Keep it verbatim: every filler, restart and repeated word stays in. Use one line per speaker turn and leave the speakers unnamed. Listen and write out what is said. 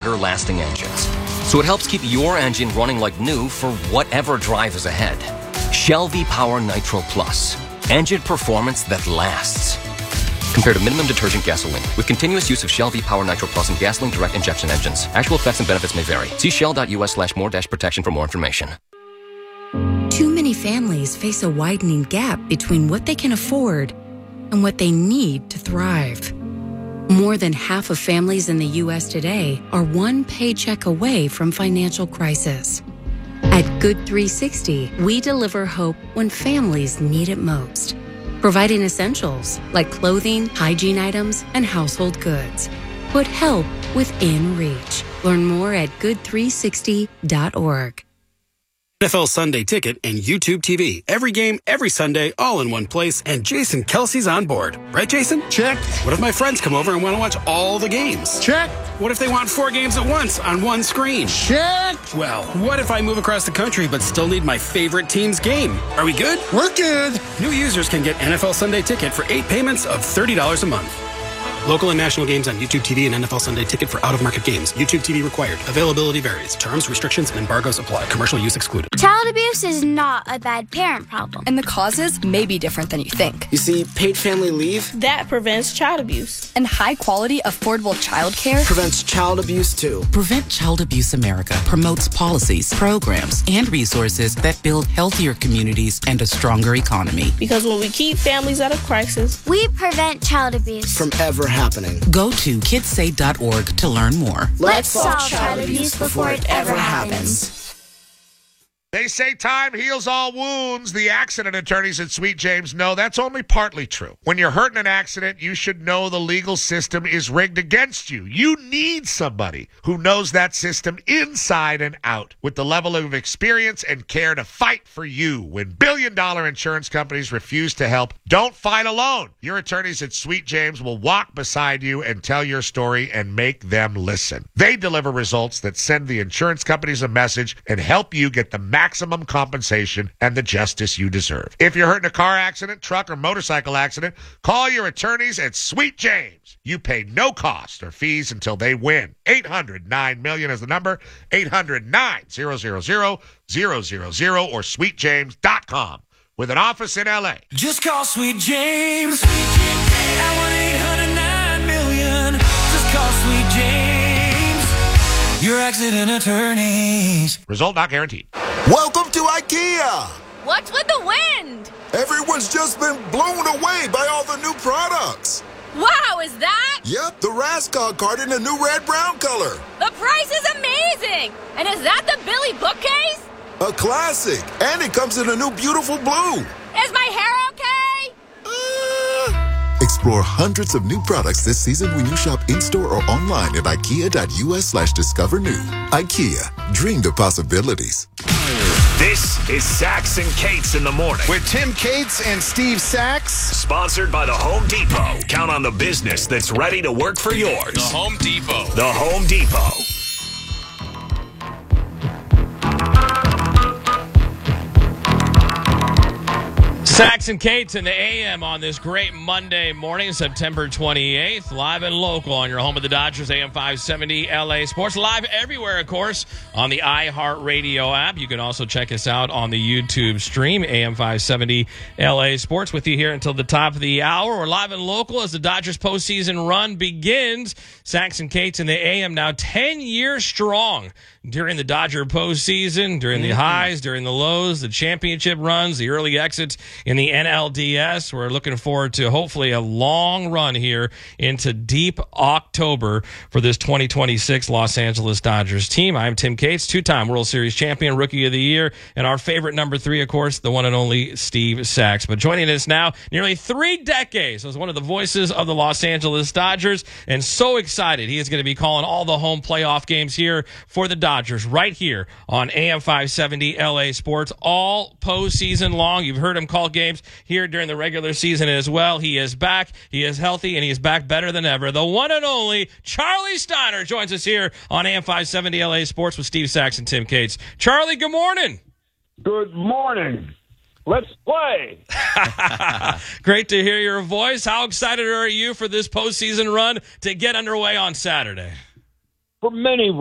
longer-lasting engines. So it helps keep your engine running like new for whatever drive is ahead. Shell V-Power Nitro Plus. Engine performance that lasts. Compared to minimum detergent gasoline. With continuous use of Shell V-Power Nitro Plus and gasoline direct injection engines. Actual effects and benefits may vary. See shell.us slash more dash protection for more information.
Too many families face a widening gap between what they can afford and what they need to thrive. More than half of families in the U S today are one paycheck away from financial crisis. At Good three sixty, we deliver hope when families need it most, providing essentials like clothing, hygiene items, and household goods. Put help within reach. Learn more at good three sixty dot org.
N F L Sunday Ticket and YouTube T V. Every game, every Sunday, all in one place, and Jason Kelsey's on board. Right, Jason?
Check.
What if my friends come over and want to watch all the games?
Check.
What if they want four games at once on one screen?
Check.
Well, what if I move across the country but still need my favorite team's game? Are we good?
We're good.
New users can get N F L Sunday Ticket for eight payments of thirty dollars a month. Local and national games on YouTube T V and N F L Sunday Ticket for out-of-market games. YouTube T V required. Availability varies. Terms, restrictions, and embargoes apply. Commercial use excluded.
Child abuse is not a bad parent problem.
And the causes may be different than you think.
You see, paid family leave
that prevents child abuse.
And high-quality, affordable childcare
prevents child abuse, too.
Prevent Child Abuse America promotes policies, programs, and resources that build healthier communities and a stronger economy.
Because when we keep families out of crisis,
we prevent child abuse
from ever happening.
Go to kids say dot org to learn more.
Let's solve child abuse before it ever happens.
They say time heals all wounds. The accident attorneys at Sweet James know that's only partly true. When you're hurt in an accident, you should know the legal system is rigged against you. You need somebody who knows that system inside and out with the level of experience and care to fight for you. When billion-dollar insurance companies refuse to help, don't fight alone. Your attorneys at Sweet James will walk beside you and tell your story and make them listen. They deliver results that send the insurance companies a message and help you get the maximum compensation and the justice you deserve. If you're hurt in a car accident, truck, or motorcycle accident, call your attorneys at Sweet James. You pay no cost or fees until they win. eight hundred nine million is the number. eight hundred nine thousand or sweet james dot com with an office in L A.
Just call Sweet James. At one eight hundred nine million. Just call Sweet James. Your accident attorneys.
Result not guaranteed.
Welcome to IKEA.
What's with the wind?
Everyone's just been blown away by all the new products.
Wow, is that?
Yep, the Raskog card in the new red-brown color.
The price is amazing. And is that the Billy bookcase?
A classic. And it comes in a new beautiful blue.
Is my hair okay?
Uh... Explore hundreds of new products this season when you shop in-store or online at ikea.us slash discover new. IKEA, dream the possibilities.
This is Sachs and Cates in the morning.
With Tim Cates and Steve Sachs.
Sponsored by the Home Depot. Count on the business that's ready to work for yours.
The Home Depot.
The Home Depot.
Sachs and Cates in the A M on this great Monday morning, September twenty-eighth. Live and local on your home of the Dodgers, A M five seventy L A Sports. Live everywhere, of course, on the iHeartRadio app. You can also check us out on the YouTube stream, A M five seventy L A Sports. With you here until the top of the hour. We're live and local as the Dodgers postseason run begins. Sachs and Cates in the A M now ten years strong during the Dodger postseason, during the highs, during the lows, the championship runs, the early exits in the N L D S. We're looking forward to hopefully a long run here into deep October for this twenty twenty-six Los Angeles Dodgers team. I'm Tim Cates, two-time World Series champion, Rookie of the Year, and our favorite number three, of course, the one and only Steve Sachs. But joining us now, nearly three decades as one of the voices of the Los Angeles Dodgers, and so excited he is going to be calling all the home playoff games here for the Dodgers right here on A M five seventy L A Sports all postseason long. You've heard him call games here during the regular season as well. He is back. He is healthy, and he is back better than ever. The one and only Charlie Steiner joins us here on A M five seventy L A Sports with Steve Sachs and Tim Cates. Charlie, good morning.
Good morning. Let's play.
Great to hear your voice. How excited are you for this postseason run to get underway on Saturday?
For many